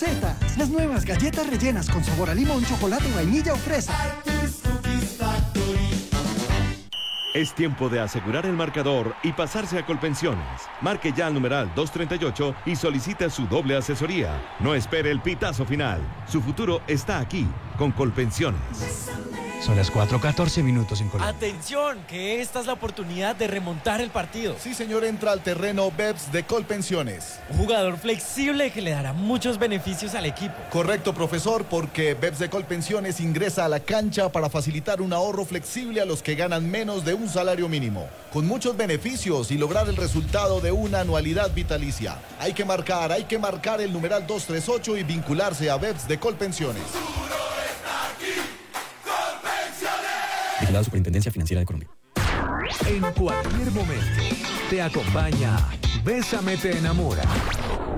recetas. Las nuevas galletas rellenas con sabor a limón, chocolate, vainilla o fresa. Es tiempo de asegurar el marcador y pasarse a Colpensiones. Marque ya al numeral 238 y solicite su doble asesoría. No espere el pitazo final. Su futuro está aquí, con Colpensiones. Son las 4:14 en Colombia. ¡Atención! Que esta es la oportunidad de remontar el partido. Sí, señor, entra al terreno BEPS de Colpensiones. Un jugador flexible que le dará muchos beneficios al equipo. Correcto, profesor, porque BEPS de Colpensiones ingresa a la cancha para facilitar un ahorro flexible a los que ganan menos de un salario mínimo, con muchos beneficios y lograr el resultado de una anualidad vitalicia. Hay que marcar el numeral 238 y vincularse a BEPS de Colpensiones. Vigilado Superintendencia Financiera de Colombia. En cualquier momento te acompaña Bésame te enamora.